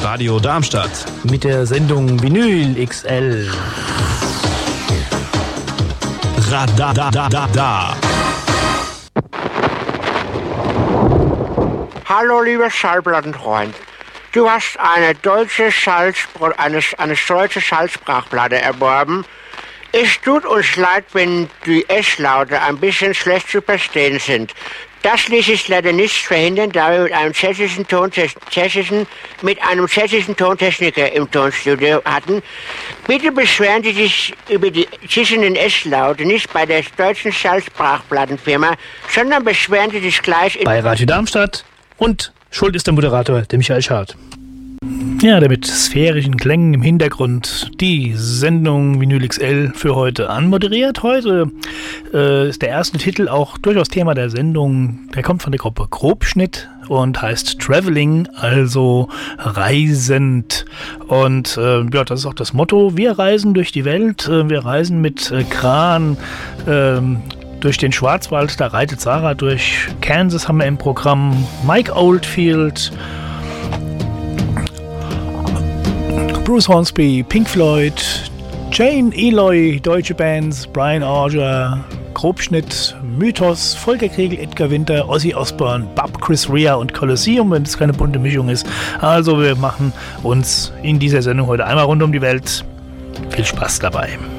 Radio Darmstadt. Mit der Sendung Vinyl XL. Radadadada. Hallo, lieber Schallplattenfreund. Du hast eine deutsche Schallsprachplatte erworben. Es tut uns leid, wenn die S-Laute ein bisschen schlecht zu verstehen sind. Das ließ sich leider nicht verhindern, da wir mit einem tschechischen Tontechniker im Tonstudio hatten. Bitte beschweren Sie sich über die zischenden S-Laute nicht bei der deutschen Schallsprachplattenfirma, sondern beschweren Sie sich gleich bei Radio Darmstadt. Und schuld ist der Moderator, der Michael Schad. Ja, der mit sphärischen Klängen im Hintergrund die Sendung Vinyl XL für heute anmoderiert. Heute ist der erste Titel auch durchaus Thema der Sendung. Der kommt von der Gruppe Grobschnitt und heißt Traveling, also reisend. Und ja, das ist auch das Motto. Wir reisen durch die Welt, wir reisen mit Kran durch den Schwarzwald, da reitet Sarah durch. Kansas haben wir im Programm, Mike Oldfield, Bruce Hornsby, Pink Floyd, Jane Eloy, deutsche Bands, Brian Auger, Grobschnitt, Mythos, Volker Kregel, Edgar Winter, Ozzy Osbourne, Bab, Chris Rea und Colosseum, wenn es keine bunte Mischung ist. Also wir machen uns in dieser Sendung heute einmal rund um die Welt. Viel Spaß dabei.